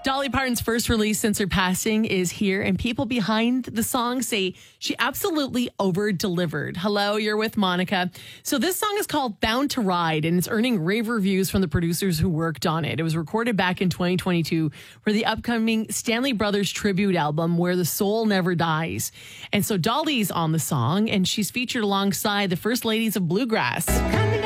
Dolly Parton's first release since her passing is here, and people behind the song say she absolutely over-delivered. Hello, you're with Monica. So this song is called Bound to Ride, and it's earning rave reviews from the producers who worked on it. It was recorded back in 2022 for the upcoming Stanley Brothers tribute album, Where the Soul Never Dies. And so Dolly's on the song, and she's featured alongside the First Ladies of Bluegrass.